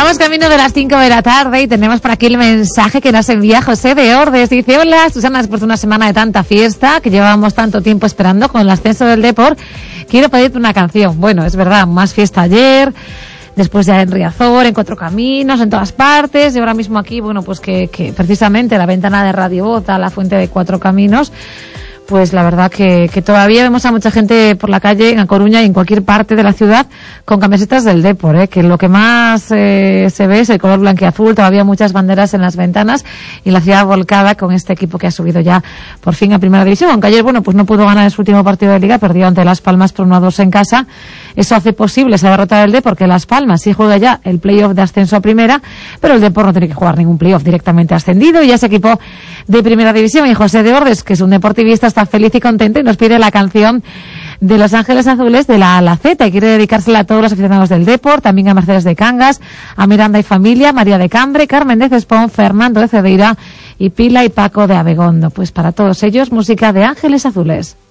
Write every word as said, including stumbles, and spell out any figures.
Vamos camino de las cinco de la tarde y tenemos por aquí el mensaje que nos envía José de Ordes. Dice: hola, Susana, después de una semana de tanta fiesta que llevábamos tanto tiempo esperando con el ascenso del Depor, quiero pedirte una canción. Bueno, es verdad, más fiesta ayer, después ya en Riazor, en Cuatro Caminos, en todas partes, y ahora mismo aquí, bueno, pues que, que precisamente la ventana de Radio Bota, la fuente de Cuatro Caminos, pues la verdad que, que todavía vemos a mucha gente por la calle en A Coruña y en cualquier parte de la ciudad con camisetas del Depor, ¿eh? Que lo que más eh, se ve es el color blanquiazul, todavía muchas banderas en las ventanas y la ciudad volcada con este equipo que ha subido ya por fin a Primera División, aunque ayer, bueno, pues no pudo ganar en su último partido de Liga, perdió ante Las Palmas por uno a dos en casa. Eso hace posible esa derrota del Depor, porque Las Palmas sí juega ya el playoff de ascenso a Primera, pero el Depor no tiene que jugar ningún playoff, directamente ascendido, y ya ese equipo de Primera División. Y José de Ordes, que es un deportivista, está feliz y contento y nos pide la canción de Los Ángeles Azules de la A a la Z, y quiere dedicársela a todos los aficionados del Depor, también a Mercedes de Cangas, a Miranda y familia, María de Cambre, Carmen de Cespón, Fernando de Cedeira y Pila y Paco de Abegondo. Pues para todos ellos, música de Ángeles Azules.